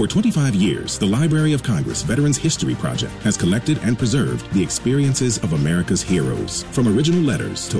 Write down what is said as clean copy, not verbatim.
For 25 years, the Library of Congress Veterans History Project has collected and preserved the experiences of America's heroes. From original letters to